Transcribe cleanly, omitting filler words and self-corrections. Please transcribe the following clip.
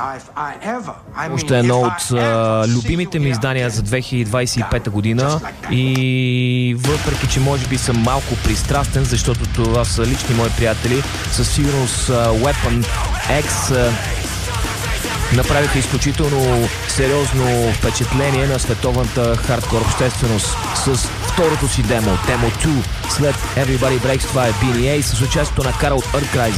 Още едно от любимите ми издания за 2025 година и въпреки, че може би съм малко пристрастен, защото това са лични мои приятели, със сигурност Weapon X направиха изключително сериозно впечатление на световната хардкор общественост с второто си демо, Demo 2, след Everybody Breaks. Това е BDA с участието на Карл от Earth Crisis.